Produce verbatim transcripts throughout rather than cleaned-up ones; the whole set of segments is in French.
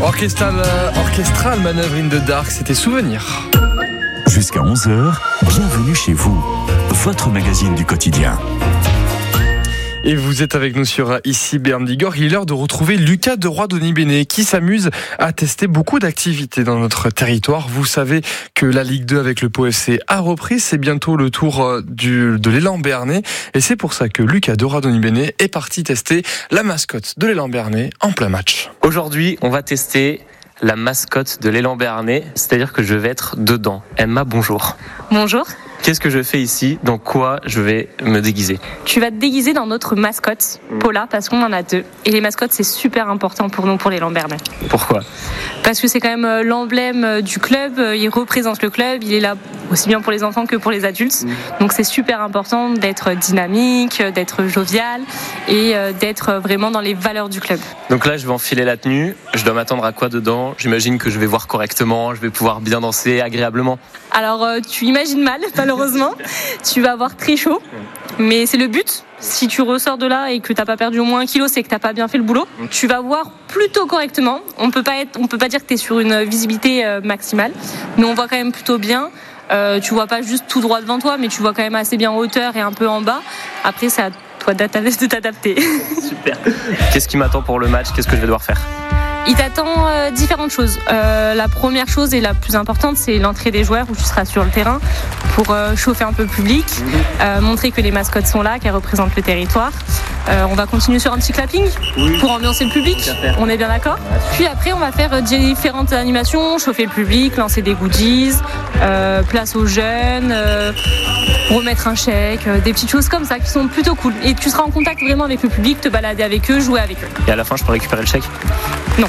Orchestral, orchestral Manœuvre in the Dark, c'était Souvenir. Jusqu'à onze heures, bienvenue chez vous, votre magazine du quotidien. Et vous êtes avec nous sur Ici Béarn Bigorre. Il est l'heure de retrouver Lucas de Roy-Donibéné qui s'amuse à tester beaucoup d'activités dans notre territoire. Vous savez que la Ligue deux avec le Pau F C a repris. C'est bientôt le tour du, de l'élan béarnais. Et c'est pour ça que Lucas de Roy-Donibéné est parti tester la mascotte de l'élan béarnais en plein match. Aujourd'hui, on va tester la mascotte de l'élan béarnais, c'est-à-dire que je vais être dedans. Emma, bonjour. Bonjour. Qu'est-ce que je fais ici ? Dans quoi je vais me déguiser ? Tu vas te déguiser dans notre mascotte, Paula, parce qu'on en a deux. Et les mascottes, c'est super important pour nous, pour l'élan béarnais. Pourquoi ? Parce que c'est quand même l'emblème du club, il représente le club, il est là aussi bien pour les enfants que pour les adultes. Donc c'est super important d'être dynamique, d'être jovial et d'être vraiment dans les valeurs du club. Donc là, je vais enfiler la tenue, je dois m'attendre à quoi dedans ? J'imagine que je vais voir correctement, je vais pouvoir bien danser agréablement. Alors tu imagines mal, malheureusement, tu vas avoir très chaud, mais c'est le but. Si tu ressors de là et que t'as pas perdu au moins un kilo, c'est que t'as pas bien fait le boulot. Tu vas voir plutôt correctement. On peut pas être, on peut pas dire que t'es sur une visibilité maximale, mais on voit quand même plutôt bien. Euh, tu vois pas juste tout droit devant toi, mais tu vois quand même assez bien en hauteur et un peu en bas. Après, c'est à toi de t'adapter. Super. Qu'est-ce qui m'attend pour le match ? Qu'est-ce que je vais devoir faire ? Il t'attend euh, différentes choses. Euh, la première chose et la plus importante, c'est l'entrée des joueurs où tu seras sur le terrain pour euh, chauffer un peu le public, euh, montrer que les mascottes sont là, qu'elles représentent le territoire. Euh, on va continuer sur un petit clapping oui. pour ambiancer le public. On est bien d'accord ? Puis après, on va faire différentes animations, chauffer le public, lancer des goodies, euh, place aux jeunes, euh, remettre un chèque, euh, des petites choses comme ça qui sont plutôt cool. Et tu seras en contact vraiment avec le public, te balader avec eux, jouer avec eux. Et à la fin, je peux récupérer le chèque ? Non.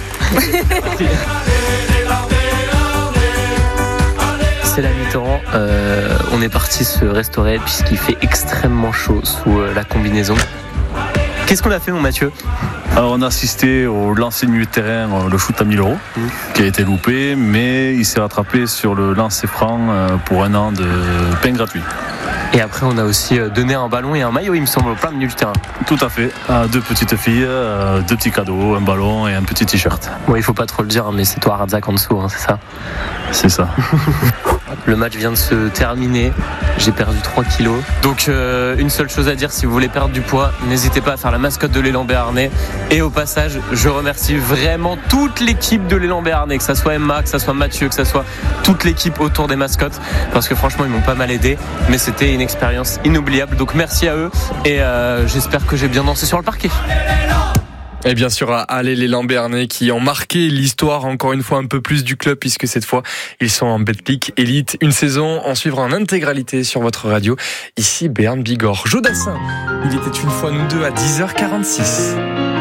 C'est la mi-temps, euh, on est parti se restaurer puisqu'il fait extrêmement chaud sous euh, la combinaison. Qu'est-ce qu'on a fait, mon Mathieu ? Alors, on a assisté au lancer de milieu de terrain, le shoot à mille euros, mmh. qui a été loupé, mais il s'est rattrapé sur le lancer franc pour un an de pain gratuit. Et après, on a aussi donné un ballon et un maillot, il me semble, au plein milieu du terrain. Tout à fait. À deux petites filles, deux petits cadeaux, un ballon et un petit t-shirt. Bon, il faut pas trop le dire, mais c'est toi, Radzak, en dessous, hein, c'est ça ? C'est ça. Le match vient de se terminer. J'ai perdu trois kilos. Donc, euh, une seule chose à dire, si vous voulez perdre du poids, n'hésitez pas à faire la mascotte de l'élan béarnais. Et au passage, je remercie vraiment toute l'équipe de l'élan béarnais, que ça soit Emma, que ça soit Mathieu, que ça soit toute l'équipe autour des mascottes, parce que franchement, ils m'ont pas mal aidé. Mais c'était une expérience inoubliable. Donc, merci à eux. Et euh, j'espère que j'ai bien dansé sur le parquet. Et bien sûr, à aller l'élan béarnais qui ont marqué l'histoire encore une fois un peu plus du club puisque cette fois, ils sont en Betclic Elite. Une saison en suivre en intégralité sur votre radio. Ici, Béarn Bigorre. Jodassin, il était une fois nous deux à dix heures quarante-six.